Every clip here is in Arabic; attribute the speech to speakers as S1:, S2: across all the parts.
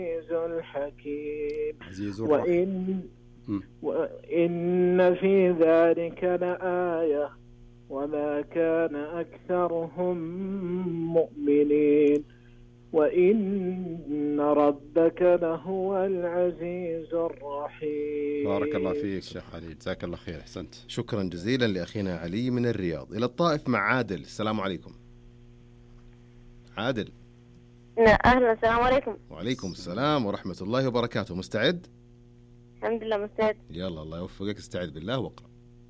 S1: الحكيم.
S2: عزيز الرحيم.
S1: وإن في ذلك لآية وما كان أكثرهم مؤمنين وإن ربك لهو العزيز الرحيم.
S2: بارك الله فيك شيخ علي، جزاك الله خير، أحسنت. شكرا جزيلا لأخينا علي من الرياض. إلى الطائف مع عادل. السلام عليكم عادل.
S3: أهلا، السلام عليكم.
S2: وعليكم السلام ورحمة الله وبركاته. مستعد؟
S3: الحمد لله مستعد.
S2: يلا الله يوفقك، استعد بالله واقرأ.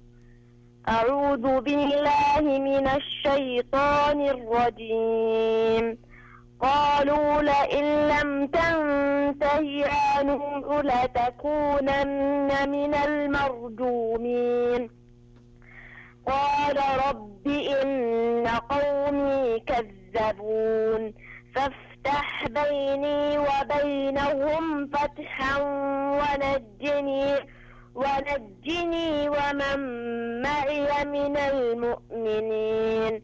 S3: أعوذ بالله من الشيطان الرجيم. قالوا لئن لم تنته يا نوح لتكونن من المرجومين. قال رب إن قومي كذبون فافتح بيني وبينهم فتحا ونجني ومن معي من المؤمنين.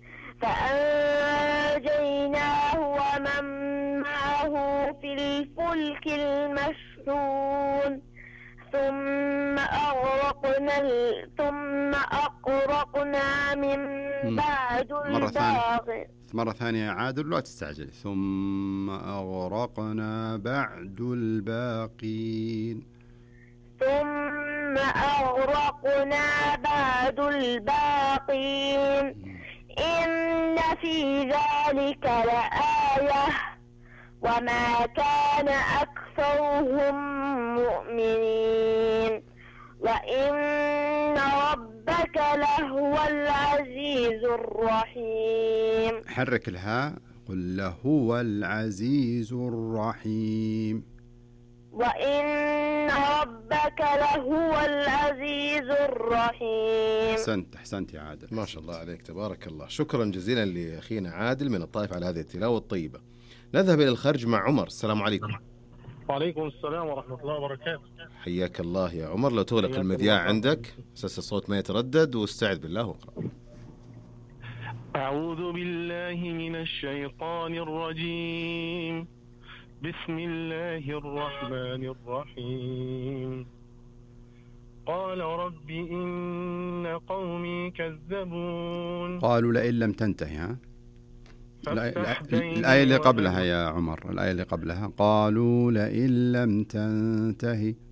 S3: فأنجيناه ومن معه في الفلك المشحون ثم أغرقنا من بعد الباقين.
S2: مرة ثانية يا عادل، لا تستعجل. ثم أغرقنا بعد الباقين.
S3: إن في ذلك لآية وما كان أكثرهم مؤمنين وإن ربك لهو العزيز الرحيم.
S2: حرك الهاء، قل لهو العزيز الرحيم.
S3: وإن ربك لهو العزيز الرحيم.
S2: أحسنت يا عادل، ما شاء الله عليك، تبارك الله. شكرا جزيلا لأخينا عادل من الطائف على هذه التلاوة الطيبة. نذهب إلى الخرج مع عمر. السلام عليكم.
S4: وعليكم السلام ورحمة الله وبركاته.
S2: حياك الله يا عمر. لو تغلق المذياع عندك أساس الصوت ما يتردد، واستعد بالله واقرأ.
S4: أعوذ بالله من الشيطان الرجيم. بسم الله الرحمن الرحيم. قال رب إن قومي كذبون.
S2: قالوا لئن لم تنتهي. الآية اللي قبلها يا عمر، الآية اللي قبلها. قالوا لئن لم تنتهي